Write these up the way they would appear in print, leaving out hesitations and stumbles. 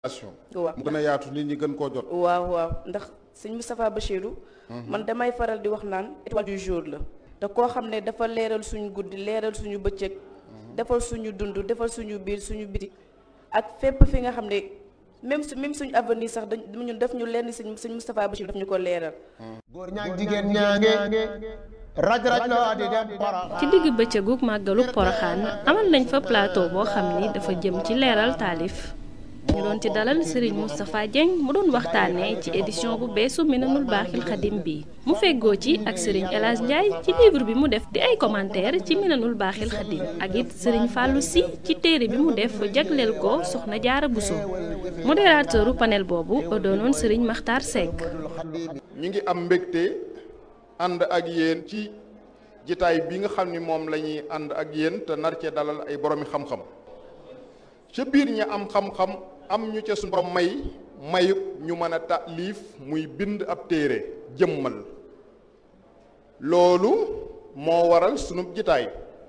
waaw mu gën a yaatu nit ñi gën koo jot. waaw ndax sëñ Moustapha Bachirou man damay faral di wax naan étoile du jour la te koo xam ne dafa leeral suñu guddi leeral suñu bëccëg defal suñu dund defal suñu biir suñu biti ak fépp fi nga xam ne même suñu avenir sax ñun def ñu lenn sëñ Moustapha Bachirou daf ñu ko leeral. góor ñaag jigéen ñaange raj loo di dem Porokhane. ci digg bëccëgu màggalu Porokhane amal nañ fa plateau boo xam ni dafa jëm ci leeral taalif ñu doon ci dalal Serigne Moustapha Dieng mu doon waxtaanee ci édition bu beesu Minanul Baaxil Xadim bi mu feggoo ci ak Serigne El Hadj Ndiaye ci livre bi mu def di ay commentaire ci Minanul Baaxil Xadim ak it Serigne Fallou Sy ci téere bi mu def jagleel ko Soxna Jaara Bousso modérateuru panel boobu doonoon Serigne Makhtar Seck. ñu ngi am mbégte ànd ak yéen ci jitaay bi nga xam ni moom la ñuy ànd ak yéen te nar cee dalal ay boroomi xam-xam ca biir ñi am xam-xam am ñu ca suñu borom mayub ñu mën a taalif muy bind ab téere jëmmal loolu moo waral sunu jitaay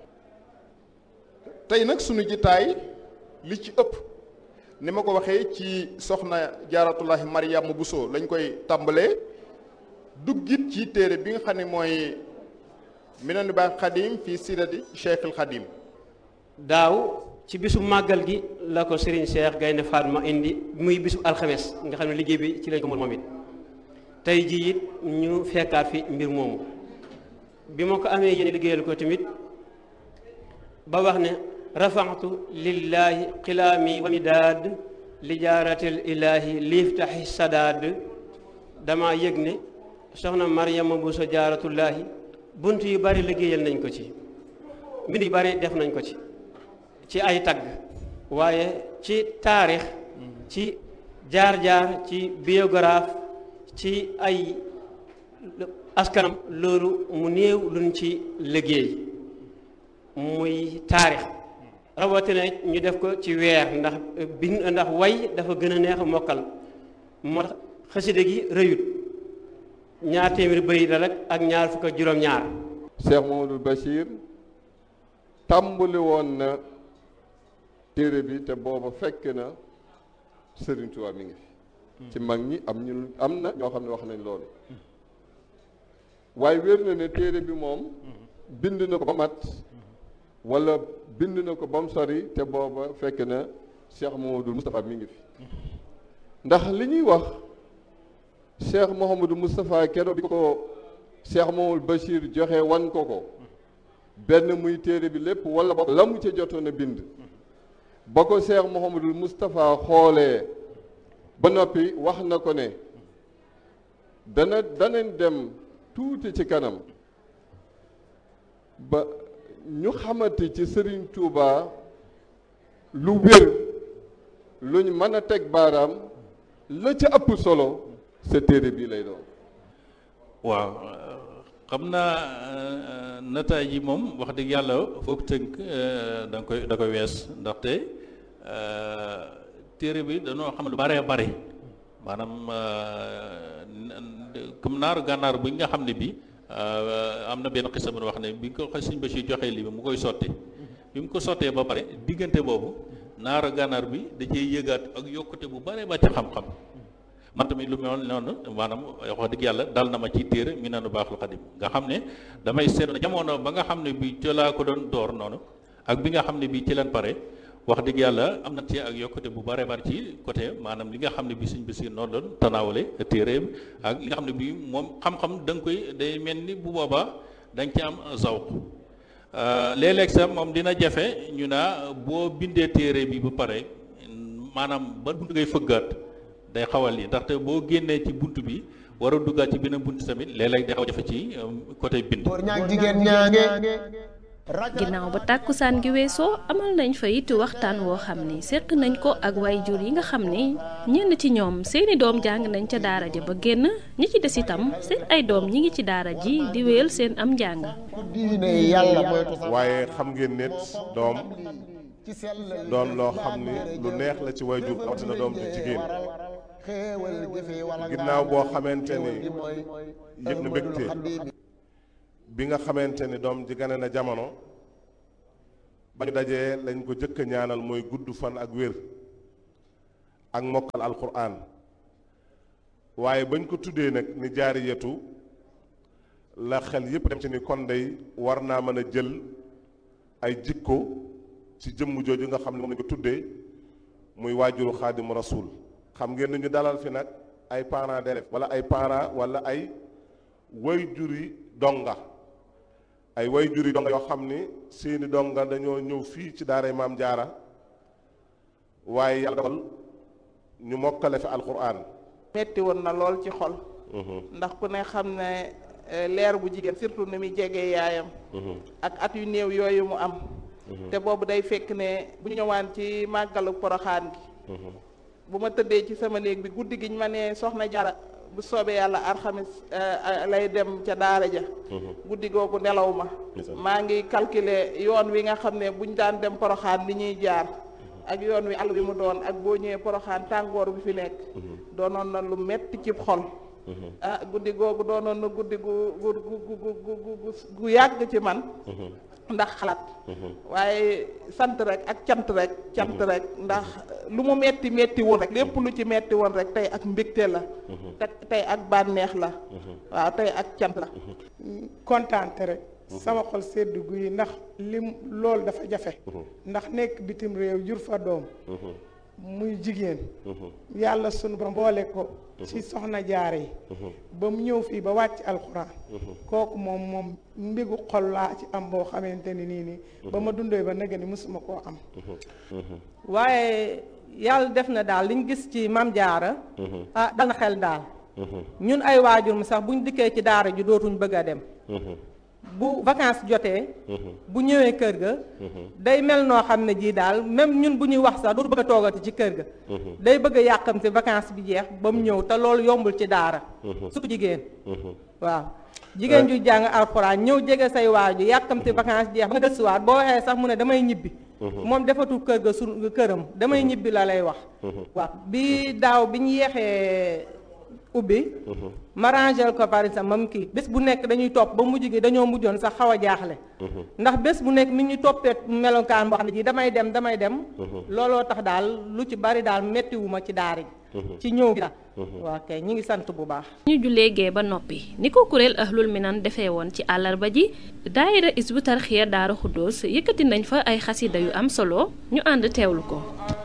tey nag sunu jitaay li ci ëpp ni ma ko waxee ci soxna jaaratullahi Mariama Bousso lañ koy tàmbalee duggit ci téere bi nga xam ne mooy Minanul Baaxil Xadim fii sirati Cheikhul Xadim. daaw ci bisu màggal gi la ko Serigne Cheikh Gaynde Fatma indi muy bisu alxames nga xam ne liggéey bi ci lañ ko moom it tey jii it ñu fekkaat fi mbir moomu bi ma ko amee yéen liggéeyal ko tamit ba wax ne rafaxtu lillahi xilaami wa midaad li jaaratil ilaahi liiftaxi sadaad dama yëg ne soxna Mariama Bousso jaaratullaahi bunt yu bari liggéeyal nañ ko ci mbind yu bari def nañ ko ci ay tagg waaye ci taarix ci jaar-jaar ci biographe ci ay askanam loolu mu néew luñ ci liggéey muy taarix rawatina ñu def ko ci weer ndax way dafa gën a neex a mokkal moo tax xasida gi rëyut 2 téeméeri bëy la rek ak 25. Cheikh Mamadou Bachir tàmbali woon na téere bi te booba fekk na Serigne Touba mi ngi fi ci mag ñi am na ñoo xam ne wax nañ loolu waaye wér na ne téere bi moom bind na ko ba mat wala bind na ko ba mu sori te booba fekk na Cheikh Mouhamadou Moustapha mi ngi fi ndax li ñuy wax Cheikh Mouhamadou Moustapha keroog bi ko Cheikh Mouhamadou Bachir joxe wan ko benn muy téere bi lépp wala ba la mu ca jotoon a bind ba ko Cheikh Mouhamadou Moustapha xoolee ba noppi wax na ko ne danañ dem tuuti ci kanam ba ñu xamante ci Serigne Touba lu wér luñ mën a teg baaraam la ca ëpp solo sa téere bii lay doon. waaw xam naa nataay yi moom wax dëgg yàlla foog tënk da koy wees ndaxte téere bi dañoo xam lu bare bare maanaam comme naaru gànnaar bu nga xam ne bi am na benn xisa bu wax ne bi ko Sëñ Bachir joxee lii bi mu koy sotti bi mu ko sottee ba pare diggante boobu naaru gànnaar bi da cee yëgaat ak yokkute bu bare ba ci xam-xam man tamit lu mel noonu maanaam wax dëgg yàlla dal na ma ci téere Minanul Baaxil Xadim nga xam ne damay seetlu jamono ba nga xam ne bi ci laa ko doon door noonu ak bi nga xam ne bi ci leen pare wax dëgg yàlla am na ci ak yokkute bu bare bare ci côté maanaam li nga xam ne bi Sëñ Basiir noonu doon tanaawale téere ak li nga xam ne bi moom xam-xam da nga koy day mel ni bu boobaa da nga ci am zawq léeg-léeg sax moom dina jafe ñu naa boo bindee téere bi ba pare maanaam ba buntu ngay fëggaat day xawal yi ndaxte boo génnee ci bunt bi war a duggaat ci beneen bunt tamit léeg-léeg day xaw jafe ci côté bind. góor ñaag jigéen ñaange ginnaaw ba tàkkusaan gi weesoo amal nañ fa it waxtaan woo xam ni seq nañ ko ak waajur yi nga xam ni ñenn ci ñoom seeni doom jàng nañ ca daara ja ba génn ñi ci des itam seen ay doom ñi ngi ci daara ji di wéyal seen am njàng. waaye xam ngeen ne doom doon loo xam ni lu neex la ci waajur rawatina doom ju jigéen ginnaaw boo xamante ni yëg na mbégte bi nga xamante ni doom ji gane na jamono ba ñu dajee lañ ko jëkk a ñaanal mooy gudd fan ak wér ak mokkal alquran waaye bañ ko tuddee nag ni jaariyatu la xel yépp dem ci ni kon day war naa mën a jël ay jikko ci jëmm jooju nga xam ne moom lañ ko tuddee muy waajuru xaadimu rasul. xam ngeen ni ñu dalal fi nag ay parents d'élèves wala ay parents wala ay wayjuri donga ay wayjuri donga yoo xam ni seeni donga dañoo ñëw fii ci daaray Maam Jaara waaye yàlla dogal ñu mokkale fi alquran. metti woon na lool ci xol. ndax ku ne xam ne leer bu jigéen surtout ni muy jegee yaayam. ak at yu néew yooyu mu am. te boobu day fekk ne bu ñu ñëwaan ci màggalu poroxaan gi. bu ma tëddee ci sama néeg bi guddi gi ñu ma ne soxna Jaara bu soobee yàlla alxamis lay dem ca daara ja. guddi googu nelaw ma. maa ngi calculer yoon wi nga xam ne buñ daan dem poroxaan li ñuy jaar. ak yoon wi àll bi mu doon ak boo ñëwee poroxaan tàngoor bi fi nekk. doonoon na lu metti ci xol. guddi googu doonoon na guddi gu yàgg ci man. ndax xalaat. waaye sant rek ak cant rek ndax lu mu metti woon rek lépp lu ci metti woon rek tey ak mbégte la. tey ak bànneex la. waaw tey ak cant la. kontaante rek. sama xol sedd guy ndax lim loolu dafa jafe. ndax nekk bitim réew jur fa doom. muy jigéen. yàlla sunu borom boole ko. ci soxna jaare yi. ba mu ñëw fii ba wàcc alxuraan. kooku moom mbigu xol laa ci am boo xamante ni nii ba ma dundee ba nag ni mësuma koo am. waaye yàlla def na daal liñ gis ci Maam Jaara dal na xel daal. ñun ay waajur mu sax buñ dikkee ci daara ji dootuñ bëgg a dem. bu vacances jotee. bu ñëwee kër ga. day mel noo xam ne jii daal même ñun bu ñuy wax sax dootu bëgg a toogati ci kër ga. day bëgg a yàqamti vacances bi jeex ba mu ñëw te loolu yombul ci daara. surtout jigéen. waaw jigéen ju jàng alxuraan ñëw jege say waaju yàqamti vacances jeex ba nga gëstuwaat boo waxee sax mu ne damay ñibbi. moom defatul kër ga këram damay ñibbi la lay wax. waaw bi daaw bi ñu yeexee ubbi. ma rangel ko par exemple mam kii bés bu nekk dañuy topp ba mujj gi dañoo mujjoon sax xaw a jaaxle. ndax bés bu nekk mi ñu toppee melokaan boo xam ne ji damay dem. looloo tax daal lu ci bari daal mettiwuma ci daara ji. ci ñëw gi daal. waaw kay ñu ngi sant bu baax. ñu jullee gee ba noppi ni ko kuréel Ahlul Minan defee woon ci àllarba ji daayira Hizbut Tarqiyyah Daaru Xuddoos yëkkati nañ fa ay xasida yu am solo ñu ànd teewlu ko.